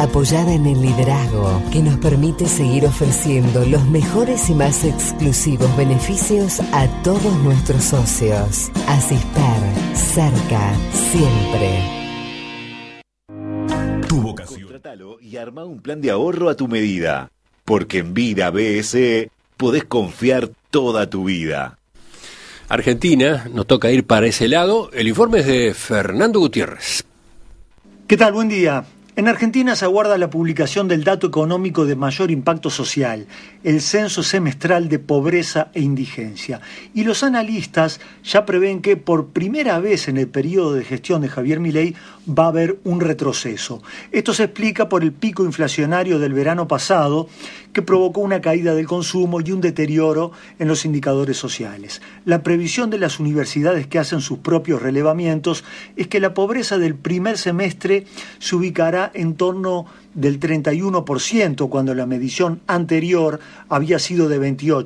apoyada en el liderazgo que nos permite seguir ofreciendo los mejores y más exclusivos beneficios a todos nuestros socios. Asisper, cerca, siempre. Tu vocación. Contratalo y arma un plan de ahorro a tu medida. Porque en Vida BSE podés confiar toda tu vida. Argentina, nos toca ir para ese lado. El informe es de Fernando Gutiérrez. ¿Qué tal? Buen día. En Argentina se aguarda la publicación del dato económico de mayor impacto social, el censo semestral de pobreza e indigencia. Y los analistas ya prevén que por primera vez en el periodo de gestión de Javier Milei va a haber un retroceso. Esto se explica por el pico inflacionario del verano pasado, que provocó una caída del consumo y un deterioro en los indicadores sociales. La previsión de las universidades que hacen sus propios relevamientos es que la pobreza del primer semestre se ubicará en torno del 31%, cuando la medición anterior había sido de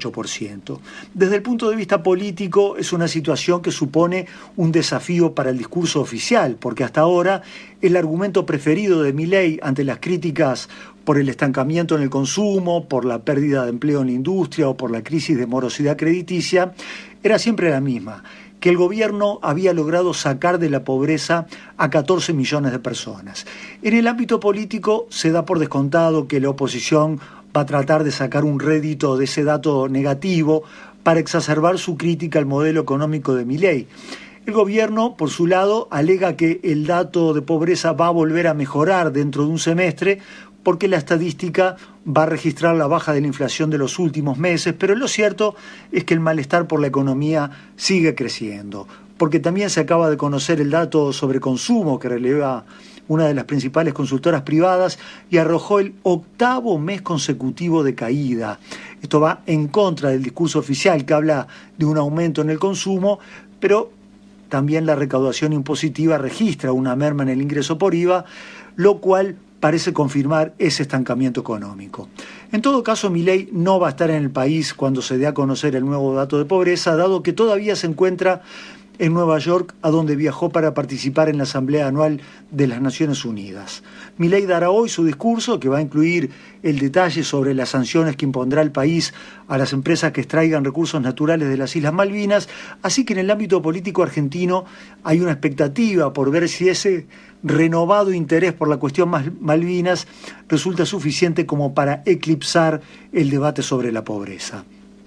28%. Desde el punto de vista político, es una situación que supone un desafío para el discurso oficial, porque hasta ahora el argumento preferido de Milei ante las críticas por el estancamiento en el consumo, por la pérdida de empleo en la industria o por la crisis de morosidad crediticia, era siempre la misma: que el gobierno había logrado sacar de la pobreza a 14 millones de personas. En el ámbito político se da por descontado que la oposición va a tratar de sacar un rédito de ese dato negativo para exacerbar su crítica al modelo económico de Milei. El gobierno, por su lado, alega que el dato de pobreza va a volver a mejorar dentro de un semestre porque la estadística va a registrar la baja de la inflación de los últimos meses, pero lo cierto es que el malestar por la economía sigue creciendo, porque también se acaba de conocer el dato sobre consumo que releva una de las principales consultoras privadas y arrojó el 8º mes consecutivo de caída. Esto va en contra del discurso oficial que habla de un aumento en el consumo, pero también la recaudación impositiva registra una merma en el ingreso por IVA, lo cual parece confirmar ese estancamiento económico. En todo caso, Milei no va a estar en el país cuando se dé a conocer el nuevo dato de pobreza, dado que todavía se encuentra en Nueva York, a donde viajó para participar en la Asamblea Anual de las Naciones Unidas. Milei dará hoy su discurso, que va a incluir el detalle sobre las sanciones que impondrá el país a las empresas que extraigan recursos naturales de las Islas Malvinas, así que en el ámbito político argentino hay una expectativa por ver si ese renovado interés por la cuestión Malvinas resulta suficiente como para eclipsar el debate sobre la pobreza.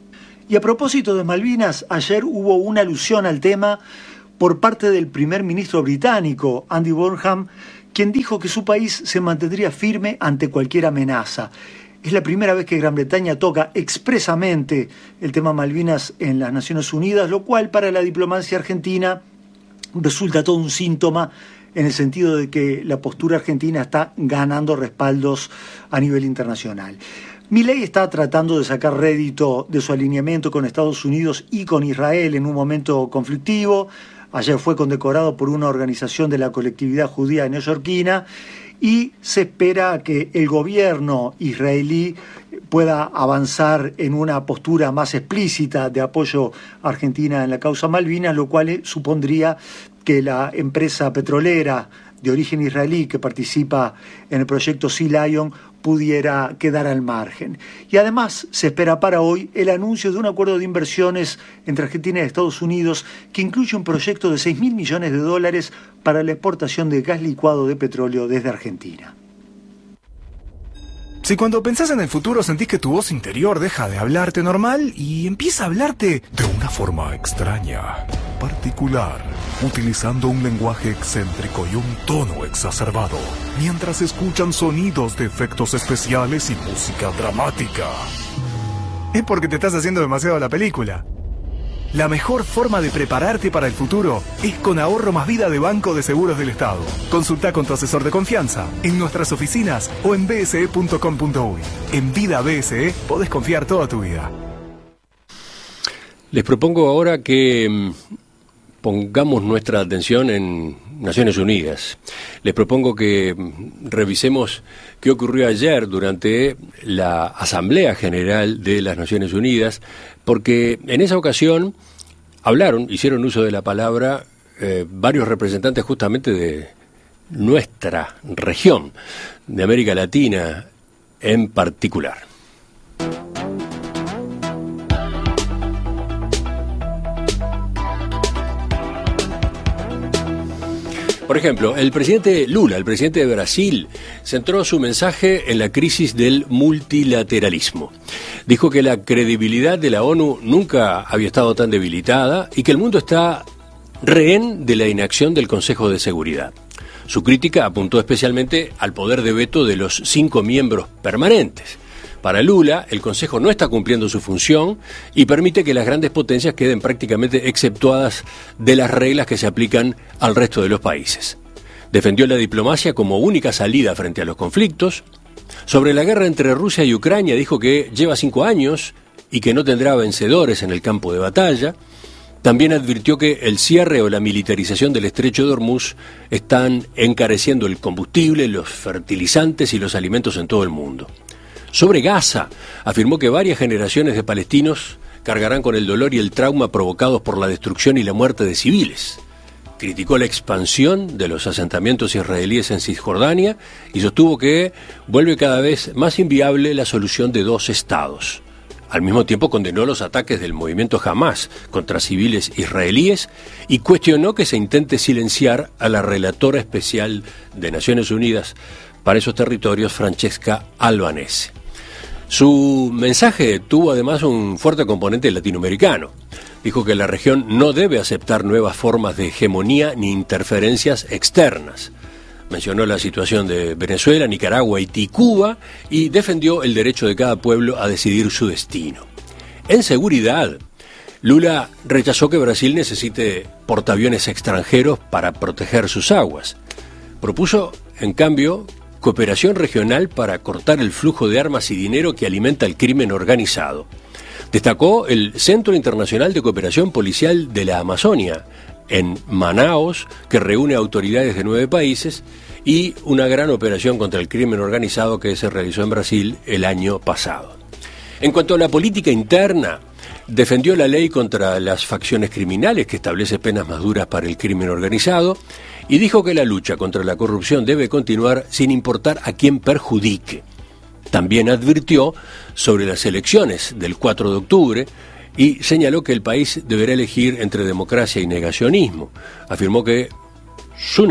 Y a propósito de Malvinas, ayer hubo una alusión al tema por parte del primer ministro británico, Andy Burnham, quien dijo que su país se mantendría firme ante cualquier amenaza. Es la primera vez que Gran Bretaña toca expresamente el tema Malvinas en las Naciones Unidas, lo cual para la diplomacia argentina resulta todo un síntoma, en el sentido de que la postura argentina está ganando respaldos a nivel internacional. Milei está tratando de sacar rédito de su alineamiento con Estados Unidos y con Israel en un momento conflictivo. Ayer fue condecorado por una organización de la colectividad judía neoyorquina y se espera que el gobierno israelí pueda avanzar en una postura más explícita de apoyo a Argentina en la causa Malvinas, lo cual supondría que la empresa petrolera de origen israelí que participa en el proyecto Sea Lion pudiera quedar al margen. Y además se espera para hoy el anuncio de un acuerdo de inversiones entre Argentina y Estados Unidos que incluye un proyecto de $6.000 millones para la exportación de gas licuado de petróleo desde Argentina. Si cuando pensás en el futuro sentís que tu voz interior deja de hablarte normal y empieza a hablarte de una forma extraña, particular, utilizando un lenguaje excéntrico y un tono exacerbado, mientras escuchan sonidos de efectos especiales y música dramática, es porque te estás haciendo demasiado la película. La mejor forma de prepararte para el futuro es con Ahorro Más Vida de Banco de Seguros del Estado. Consulta con tu asesor de confianza en nuestras oficinas o en bse.com.uy. En Vida BSE podés confiar toda tu vida. Les propongo ahora que pongamos nuestra atención en Naciones Unidas. Les propongo que revisemos qué ocurrió ayer durante la Asamblea General de las Naciones Unidas, porque en esa ocasión hicieron uso de la palabra varios representantes justamente de nuestra región, de América Latina en particular. Por ejemplo, el presidente Lula, el presidente de Brasil, centró su mensaje en la crisis del multilateralismo. Dijo que la credibilidad de la ONU nunca había estado tan debilitada y que el mundo está rehén de la inacción del Consejo de Seguridad. Su crítica apuntó especialmente al poder de veto de los 5 miembros permanentes. Para Lula, el Consejo no está cumpliendo su función y permite que las grandes potencias queden prácticamente exceptuadas de las reglas que se aplican al resto de los países. Defendió la diplomacia como única salida frente a los conflictos. Sobre la guerra entre Rusia y Ucrania dijo que lleva 5 años y que no tendrá vencedores en el campo de batalla. También advirtió que el cierre o la militarización del estrecho de Hormuz están encareciendo el combustible, los fertilizantes y los alimentos en todo el mundo. Sobre Gaza, afirmó que varias generaciones de palestinos cargarán con el dolor y el trauma provocados por la destrucción y la muerte de civiles. Criticó la expansión de los asentamientos israelíes en Cisjordania y sostuvo que vuelve cada vez más inviable la solución de 2 estados. Al mismo tiempo condenó los ataques del movimiento Hamás contra civiles israelíes y cuestionó que se intente silenciar a la relatora especial de Naciones Unidas para esos territorios, Francesca Albanese. Su mensaje tuvo además un fuerte componente latinoamericano. Dijo que la región no debe aceptar nuevas formas de hegemonía ni interferencias externas. Mencionó la situación de Venezuela, Nicaragua, Haití y Cuba y defendió el derecho de cada pueblo a decidir su destino. En seguridad, Lula rechazó que Brasil necesite portaaviones extranjeros para proteger sus aguas. Propuso, en cambio, cooperación regional para cortar el flujo de armas y dinero que alimenta el crimen organizado. Destacó el Centro Internacional de Cooperación Policial de la Amazonia, en Manaos, que reúne autoridades de 9 países, y una gran operación contra el crimen organizado que se realizó en Brasil el año pasado. En cuanto a la política interna, defendió la ley contra las facciones criminales, que establece penas más duras para el crimen organizado, y dijo que la lucha contra la corrupción debe continuar sin importar a quién perjudique. También advirtió sobre las elecciones del 4 de octubre y señaló que el país deberá elegir entre democracia y negacionismo. Afirmó que su